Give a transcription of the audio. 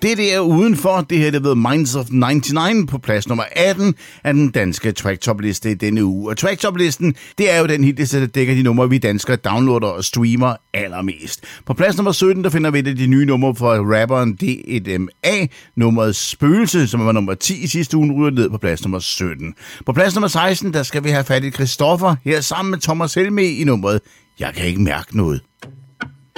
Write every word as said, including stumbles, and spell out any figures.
det der udenfor, det her, det ved Minds of nioghalvfems på plads nummer atten af den danske track-top-liste i denne uge. Og track-top-listen, det er jo den hitliste, der dækker de numre, vi danskere downloader og streamer allermest. På plads nummer sytten, der finder vi det de nye numre fra rapperen D et M A, nummeret Spøgelse, som var nummer ti i sidste uge, ryger ned på plads nummer sytten. På plads nummer seksten, der skal vi have fat i Christoffer, her sammen med Thomas Helmig i nummeret Jeg kan ikke mærke noget.